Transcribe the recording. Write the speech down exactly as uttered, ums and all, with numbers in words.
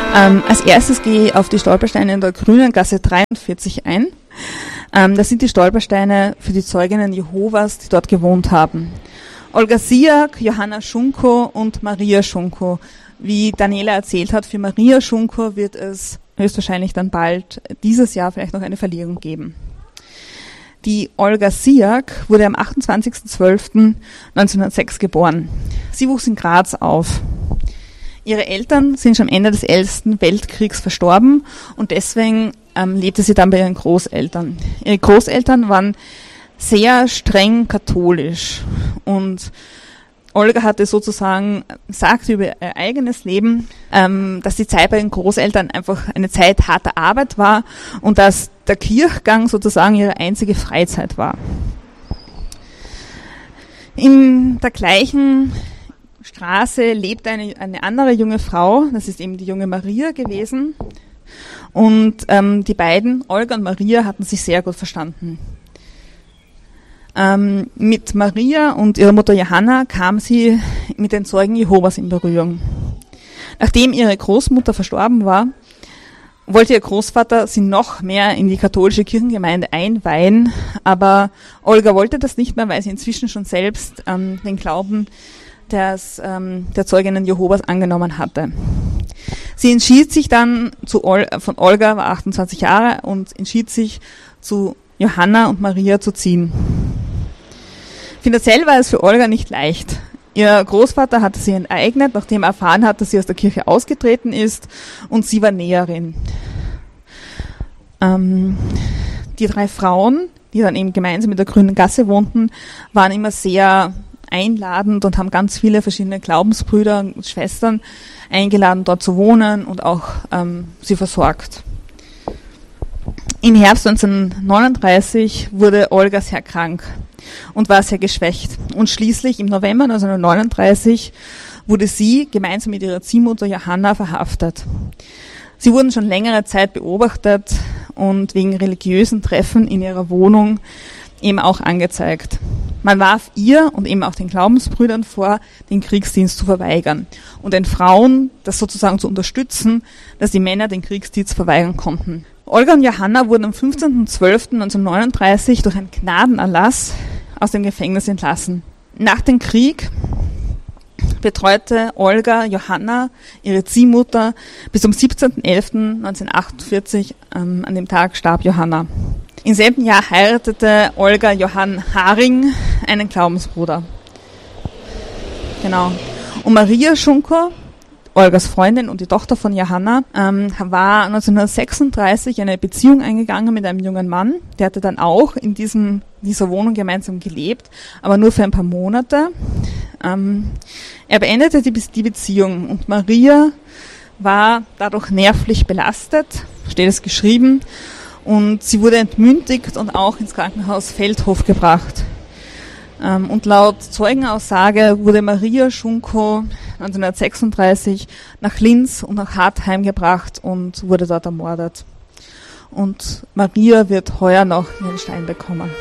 Ähm, als erstes gehe ich auf die Stolpersteine in der Grünen Gasse dreiundvierzig ein. Ähm, das sind die Stolpersteine für die Zeuginnen Jehovas, die dort gewohnt haben. Olga Siak, Johanna Schunko und Maria Schunko. Wie Daniela erzählt hat, für Maria Schunko wird es höchstwahrscheinlich dann bald dieses Jahr vielleicht noch eine Verlegung geben. Die Olga Siak wurde am achtundzwanzigsten zwölften neunzehnhundertsechs geboren. Sie wuchs in Graz auf. Ihre Eltern sind schon am Ende des Ersten Weltkriegs verstorben und deswegen ähm, lebte sie dann bei ihren Großeltern. Ihre Großeltern waren sehr streng katholisch und Olga hatte sozusagen, sagte über ihr eigenes Leben, ähm, dass die Zeit bei ihren Großeltern einfach eine Zeit harter Arbeit war und dass der Kirchgang sozusagen ihre einzige Freizeit war. In der gleichen Straße lebte eine, eine andere junge Frau, das ist eben die junge Maria gewesen. Und ähm, die beiden, Olga und Maria, hatten sich sehr gut verstanden. Ähm, mit Maria und ihrer Mutter Johanna kam sie mit den Zeugen Jehovas in Berührung. Nachdem ihre Großmutter verstorben war, wollte ihr Großvater sie noch mehr in die katholische Kirchengemeinde einweihen, aber Olga wollte das nicht mehr, weil sie inzwischen schon selbst ähm, den Glauben des, ähm, der Zeuginnen Jehovas angenommen hatte. Sie entschied sich dann, zu Ol- von Olga war achtundzwanzig Jahre und entschied sich, zu Johanna und Maria zu ziehen. Finanziell war es für Olga nicht leicht. Ihr Großvater hatte sie enteignet, nachdem er erfahren hat, dass sie aus der Kirche ausgetreten ist, und sie war Näherin. Ähm, die drei Frauen, die dann eben gemeinsam mit der Grünen Gasse wohnten, waren immer sehr einladend und haben ganz viele verschiedene Glaubensbrüder und Schwestern eingeladen, dort zu wohnen und auch ähm, sie versorgt. Im Herbst neunzehnhundertneununddreißig wurde Olga sehr krank und war sehr geschwächt. Und schließlich im November neunzehnhundertneununddreißig wurde sie gemeinsam mit ihrer Ziehmutter Johanna verhaftet. Sie wurden schon längere Zeit beobachtet und wegen religiösen Treffen in ihrer Wohnung eben auch angezeigt. Man warf ihr und eben auch den Glaubensbrüdern vor, den Kriegsdienst zu verweigern und den Frauen das sozusagen zu unterstützen, dass die Männer den Kriegsdienst verweigern konnten. Olga und Johanna wurden am fünfzehnten zwölften neunzehnhundertneununddreißig durch einen Gnadenerlass aus dem Gefängnis entlassen. Nach dem Krieg betreute Olga Johanna ihre Ziehmutter bis zum siebzehnten elften neunzehnhundertachtundvierzig. Ähm, an dem Tag starb Johanna. Im selben Jahr heiratete Olga Johann Haring einen Glaubensbruder. Genau. Und Maria Schunko, Olgas Freundin und die Tochter von Johanna, ähm, war neunzehnhundertsechsunddreißig eine Beziehung eingegangen mit einem jungen Mann. Der hatte dann auch in diesem, dieser Wohnung gemeinsam gelebt, aber nur für ein paar Monate. Ähm, er beendete die, die Beziehung und Maria war dadurch nervlich belastet, steht es geschrieben, und sie wurde entmündigt und auch ins Krankenhaus Feldhof gebracht. Ähm, und laut Zeugenaussage wurde Maria Schunko neunzehnhundertsechsunddreißig nach Linz und nach Hartheim gebracht und wurde dort ermordet. Und Maria wird heuer noch ihren Stein bekommen.